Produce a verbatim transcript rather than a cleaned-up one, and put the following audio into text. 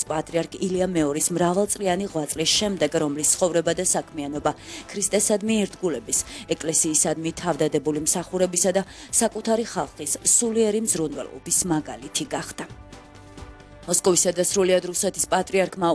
პატრიარქ ილია მეორის მრავალწლიანი ღვაწლის შემდეგ, რომლის ცხოვრება და საქმიანობა ქრისტესადმი ერთგულების, ეკლესიისადმი თავდადებული მსახურებისა და საკუთარი ხალხის სულიერი მზრუნველობის მაგალითი გახდა. მოსკოვისა და სრულიად რუსეთის პატრიარქმა